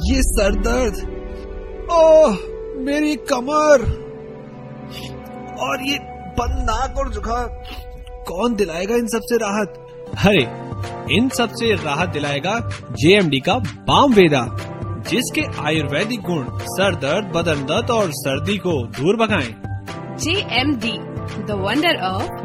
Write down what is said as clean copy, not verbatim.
ये सर दर्द, ओह मेरी कमर और ये बंद नाक और जुकाम, कौन दिलाएगा इन सब से राहत? अरे इन सब से राहत दिलाएगा JMD का बाम वेदा, जिसके आयुर्वेदिक गुण सर दर्द, बदन दर्द और सर्दी को दूर भगाएं। JMD, the wonder of